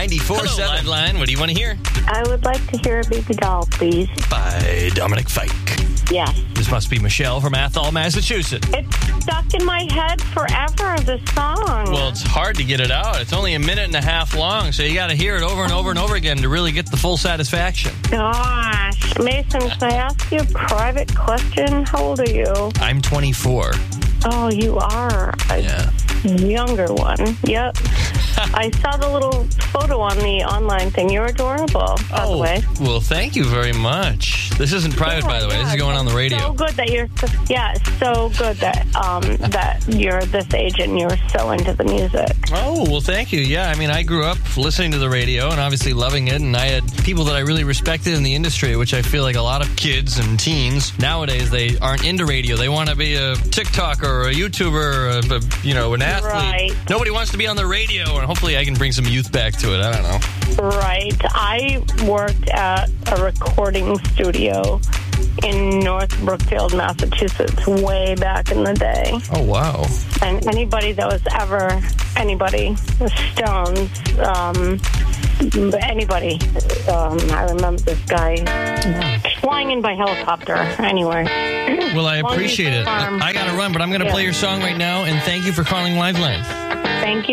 94.7 Live Line. What do you want to hear? I would like to hear Baby Doll, please. By Dominic Fike. Yes. This must be Michelle from Athol, Massachusetts. It's stuck in my head forever, the song. Well, it's hard to get it out. It's only a minute and a half long, so you got to hear it over and over and over again to really get the full satisfaction. Gosh. Mason, can I ask you a private question? How old are you? I'm 24. Oh, you are a younger one. Yep. I saw the little photo on the online thing. You're adorable, by the way. Well, thank you very much. This isn't private, by the way. This is going on the radio. So good that you're, so good that that you're this age and you're so into the music. Oh, well, thank you. Yeah, I mean, I grew up listening to the radio and obviously loving it, and I had people that I really respected in the industry, which I feel like a lot of kids and teens nowadays, they aren't into radio. They want to be a TikToker or a YouTuber or an athlete. Right. Nobody wants to be on the radio, and hopefully I can bring some youth back to it. I don't know. Right. I worked at a recording studio in North Brookfield, Massachusetts, way back in the day. Oh, wow. And anybody that was ever, the Stones, anybody. I remember this guy flying in by helicopter. Anyway. Well, I appreciate it. I got to run, but I'm going to play your song right now, and thank you for calling Liveline. Thank you.